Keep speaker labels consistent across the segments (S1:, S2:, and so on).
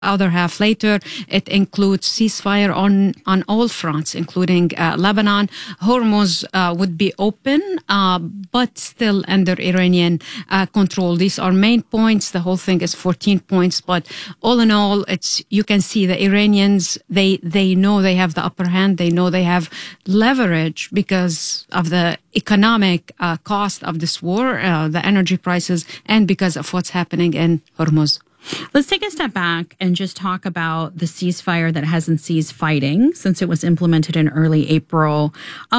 S1: other half later. It includes ceasefire on all fronts, including Lebanon. Hormuz would be open, but still under Iranian control. These are main points. The whole thing is 14 points, but all in all, you can see the Iranians, they know they have the upper hand. They know they have leverage because of the economic cost of this war, the energy prices, and because of what's happening in Hormuz.
S2: Let's take a step back and just talk about the ceasefire that hasn't ceased fighting since it was implemented in early April.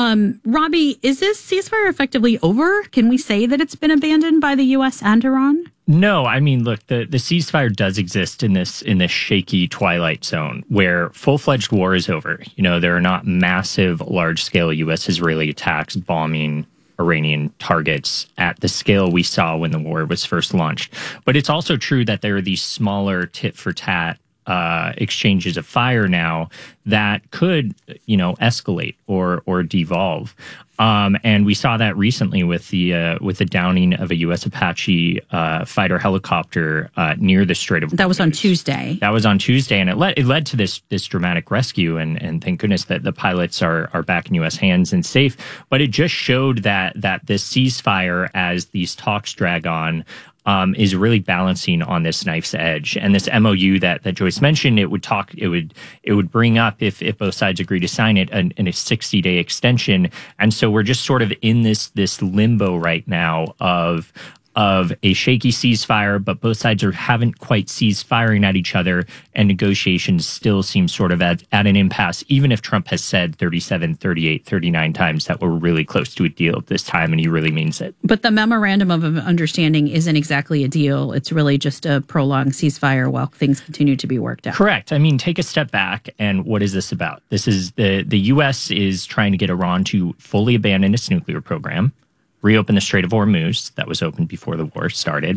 S2: Robbie, is this ceasefire effectively over? Can we say that it's been abandoned by the U.S. and Iran?
S3: No, I mean, look, the ceasefire does exist in this shaky twilight zone where full-fledged war is over. You know, there are not massive, large-scale U.S.-Israeli attacks bombing Iranian targets at the scale we saw when the war was first launched. But it's also true that there are these smaller tit-for-tat exchanges of fire now that could, escalate or devolve. And we saw that recently with the downing of a U.S. Apache fighter helicopter near the Strait of Hormuz.
S2: That was on Tuesday.
S3: That was on Tuesday, and it led to this dramatic rescue. And thank goodness that the pilots are back in U.S. hands and safe. But it just showed that this ceasefire, as these talks drag on, is really balancing on this knife's edge. And this MOU that Joyce mentioned, it would bring up, if both sides agree to sign it, in a 60-day extension. And so we're just sort of in this limbo right now of a shaky ceasefire, but both sides haven't quite ceased firing at each other, and negotiations still seem sort of at an impasse, even if Trump has said 37, 38, 39 times that we're really close to a deal at this time, and he really means it.
S2: But the memorandum of understanding isn't exactly a deal. It's really just a prolonged ceasefire while things continue to be worked out.
S3: Correct. I mean, take a step back, and what is this about? This is the U.S. is trying to get Iran to fully abandon its nuclear program, reopen the Strait of Hormuz that was opened before the war started,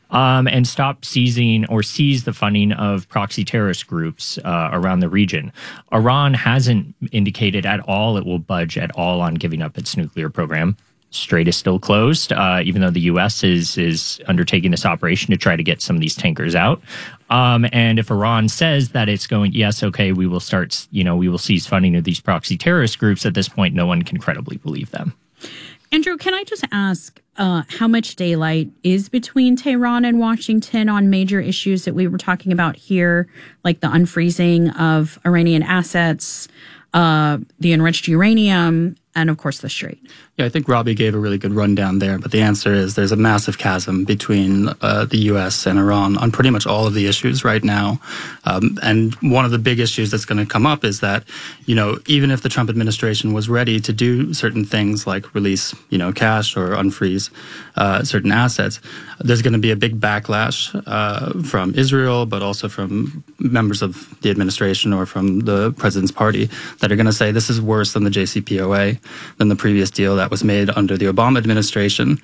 S3: and stop seize the funding of proxy terrorist groups around the region. Iran hasn't indicated at all it will budge at all on giving up its nuclear program. Strait is still closed, even though the U.S. is undertaking this operation to try to get some of these tankers out. And if Iran says that it's going, yes, okay, we will seize funding of these proxy terrorist groups, at this point, no one can credibly believe them.
S2: Andrew, can I just ask how much daylight is between Tehran and Washington on major issues that we were talking about here, like the unfreezing of Iranian assets, the enriched uranium, and, of course, the Strait?
S4: Yeah, I think Robbie gave a really good rundown there, but the answer is there's a massive chasm between the U.S. and Iran on pretty much all of the issues right now. And one of the big issues that's going to come up is that, even if the Trump administration was ready to do certain things like release, cash or unfreeze certain assets, there's going to be a big backlash from Israel, but also from members of the administration or from the president's party that are going to say this is worse than the JCPOA, than the previous deal that was made under the Obama administration.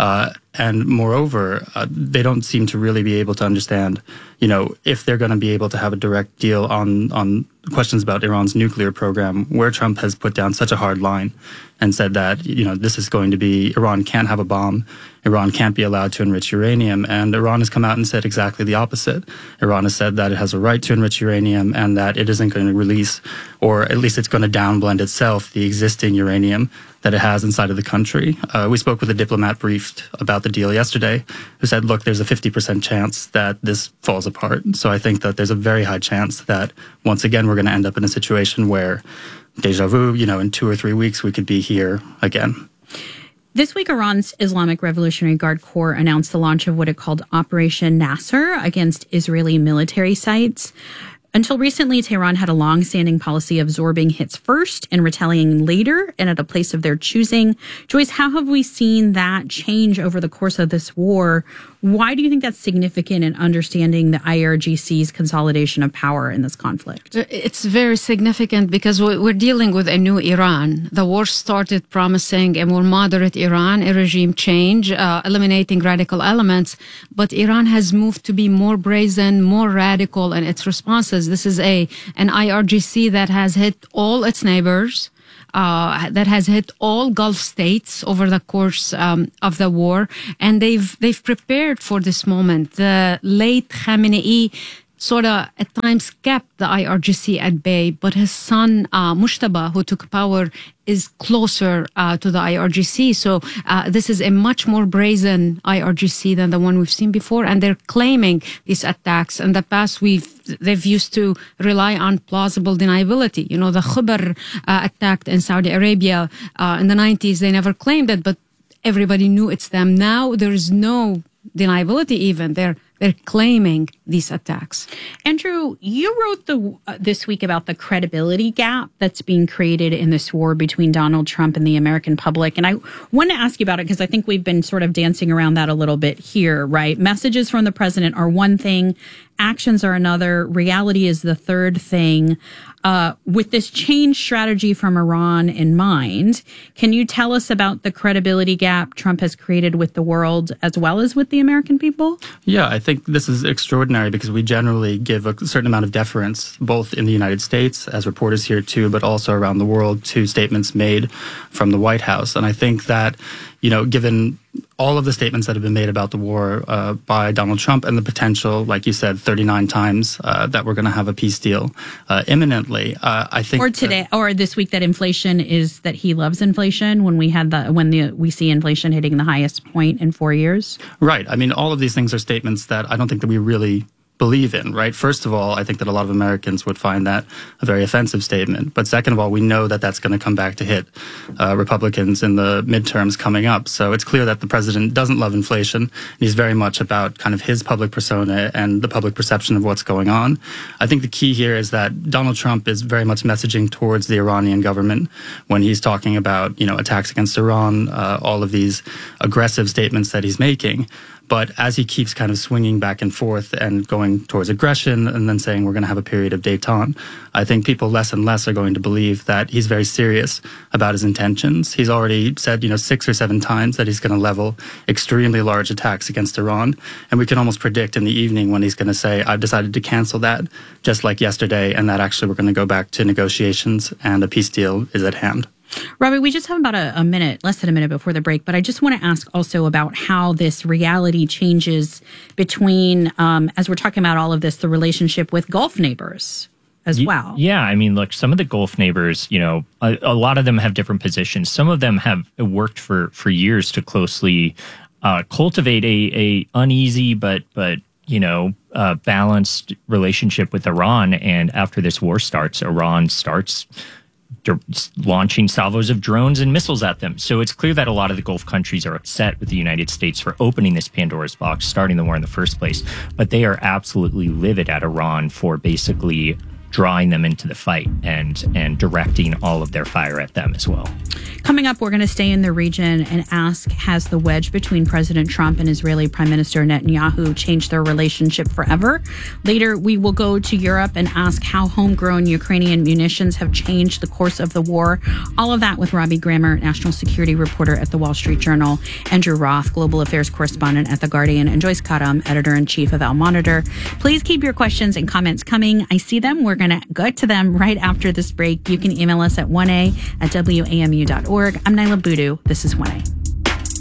S4: And moreover, they don't seem to really be able to understand, if they're going to be able to have a direct deal on questions about Iran's nuclear program, where Trump has put down such a hard line and said that, this is going to be, Iran can't have a bomb, Iran can't be allowed to enrich uranium. And Iran has come out and said exactly the opposite. Iran has said that it has a right to enrich uranium and that it isn't going to release, or at least it's going to downblend itself, the existing uranium that it has inside of the country. We spoke with a diplomat briefed about the deal yesterday who said, look, there's a 50% chance that this falls apart. So I think that there's a very high chance that once again, we're going to end up in a situation where deja vu, in 2 or 3 weeks, we could be here again.
S2: This week, Iran's Islamic Revolutionary Guard Corps announced the launch of what it called Operation Nasser against Israeli military sites. Until recently, Tehran had a long-standing policy of absorbing hits first and retaliating later and at a place of their choosing. Joyce, how have we seen that change over the course of this war? Why do you think that's significant in understanding the IRGC's consolidation of power in this conflict?
S1: It's very significant because we're dealing with a new Iran. The war started promising a more moderate Iran, a regime change, eliminating radical elements. But Iran has moved to be more brazen, more radical in its responses. This is an IRGC that has hit all its neighbors, that has hit all Gulf states over the course of the war, and they've prepared for this moment. The late Khamenei sort of at times kept the IRGC at bay, but his son, Mujtaba, who took power, is closer to the IRGC. So this is a much more brazen IRGC than the one we've seen before. And they're claiming these attacks. In the past, they've used to rely on plausible deniability. You know, the Khobar attack in Saudi Arabia in the 90s, they never claimed it, but everybody knew it's them. Now there is no deniability even. They're claiming these attacks.
S2: Andrew, you wrote this week about the credibility gap that's being created in this war between Donald Trump and the American public. And I want to ask you about it because I think we've been sort of dancing around that a little bit here, right? Messages from the president are one thing, actions are another, reality is the third thing. With this change strategy from Iran in mind, can you tell us about the credibility gap Trump has created with the world as well as with the American people?
S4: Yeah, I think this is extraordinary because we generally give a certain amount of deference, both in the United States, as reporters here too, but also around the world, to statements made from the White House. And I think that, you know, given all of the statements that have been made about the war by Donald Trump and the potential, like you said, 39 times that we're going to have a peace deal imminently, I think.
S2: Or today, or this week, that inflation is that he loves inflation. When we see inflation hitting the highest point in 4 years.
S4: Right. I mean, all of these things are statements that I don't think that we really believe in, right? First of all, I think that a lot of Americans would find that a very offensive statement. But second of all, we know that that's going to come back to hit Republicans in the midterms coming up. So it's clear that the president doesn't love inflation. He's very much about kind of his public persona and the public perception of what's going on. I think the key here is that Donald Trump is very much messaging towards the Iranian government when he's talking about, you know, attacks against Iran, all of these aggressive statements that he's making. But as he keeps kind of swinging back and forth and going towards aggression and then saying we're going to have a period of détente, I think people less and less are going to believe that he's very serious about his intentions. He's already said, 6 or 7 times that he's going to level extremely large attacks against Iran. And we can almost predict in the evening when he's going to say, I've decided to cancel that, just like yesterday, and that actually we're going to go back to negotiations and a peace deal is at hand.
S2: Robbie, we just have about a minute, less than a minute before the break, but I just want to ask also about how this reality changes between, as we're talking about all of this, the relationship with Gulf neighbors as well.
S3: Yeah, I mean, look, some of the Gulf neighbors, a lot of them have different positions. Some of them have worked for years to closely cultivate a uneasy but balanced relationship with Iran. And after this war starts, Iran starts launching salvos of drones and missiles at them. So it's clear that a lot of the Gulf countries are upset with the United States for opening this Pandora's box, starting the war in the first place. But they are absolutely livid at Iran for basically drawing them into the fight and directing all of their fire at them as well.
S2: Coming up, we're going to stay in the region and ask, has the wedge between President Trump and Israeli Prime Minister Netanyahu changed their relationship forever? Later, we will go to Europe and ask how homegrown Ukrainian munitions have changed the course of the war. All of that with Robbie Grammer, national security reporter at The Wall Street Journal, Andrew Roth, global affairs correspondent at The Guardian, and Joyce Karam, editor-in-chief of Al Monitor. Please keep your questions and comments coming. I see them. We're going to get to them right after this break. You can email us at 1a@wamu.org. I'm Naila Boodoo. This is 1A.